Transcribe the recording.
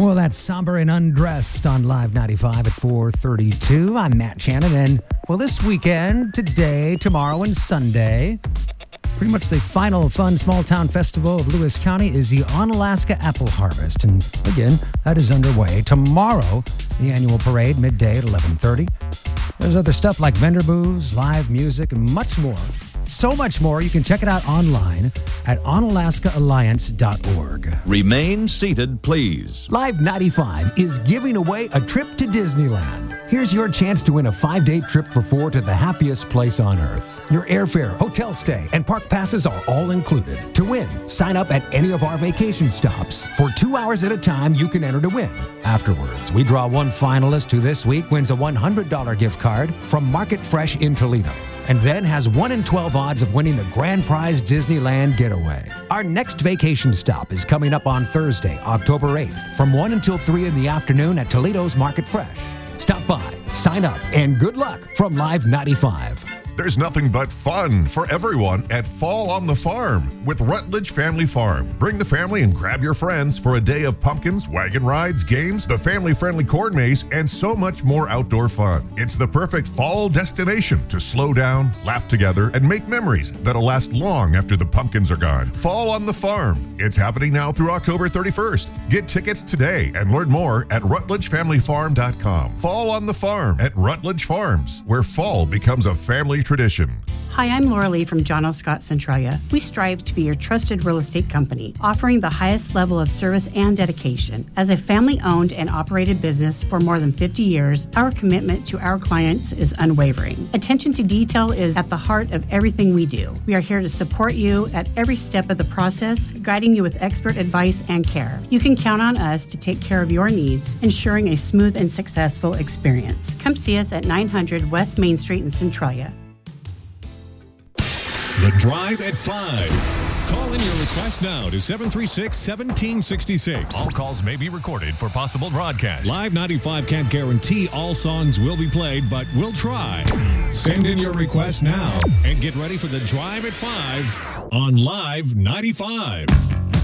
Well, that's Somber and Undressed on Live 95 at 4:32. I'm Matt Shannon, and, well, this weekend, today, tomorrow, and Sunday, pretty much the final fun small town festival of Lewis County is the Onalaska Apple Harvest. And, again, that is underway. Tomorrow, the annual parade, midday at 11:30. There's other stuff like vendor booths, live music, and much more. So much more. You can check it out online at onalaskaalliance.org. Remain seated, please. Live 95 is giving away a trip to Disneyland. Here's your chance to win a 5-day trip for 4 to the happiest place on earth. Your airfare, hotel stay, and park passes are all included. To win, sign up at any of our vacation stops. For 2 hours at a time, you can enter to win. Afterwards, we draw one finalist who this week wins a $100 gift card from Market Fresh in Toledo, and then has 1 in 12 odds of winning the grand prize Disneyland getaway. Our next vacation stop is coming up on Thursday, October 8th, from 1 until 3 in the afternoon at Toledo's Market Fresh. Stop by, sign up, and good luck from Live 95. There's nothing but fun for everyone at Fall on the Farm with Rutledge Family Farm. Bring the family and grab your friends for a day of pumpkins, wagon rides, games, the family-friendly corn maze, and so much more outdoor fun. It's the perfect fall destination to slow down, laugh together, and make memories that'll last long after the pumpkins are gone. Fall on the Farm. It's happening now through October 31st. Get tickets today and learn more at RutledgeFamilyFarm.com. Fall on the Farm at Rutledge Farms, where fall becomes a family tradition. Hi, I'm Laura Lee from John O. Scott Centralia. We strive to be your trusted real estate company, offering the highest level of service and dedication. As a family-owned and operated business for more than 50 years, our commitment to our clients is unwavering. Attention to detail is at the heart of everything we do. We are here to support you at every step of the process, guiding you with expert advice and care. You can count on us to take care of your needs, ensuring a smooth and successful experience. Come see us at 900 West Main Street in Centralia. The Drive at 5. Call in your request now to 736-1766. All calls may be recorded for possible broadcast. Live 95 can't guarantee all songs will be played, but we'll try. Send in your request now and get ready for The Drive at 5 on Live 95.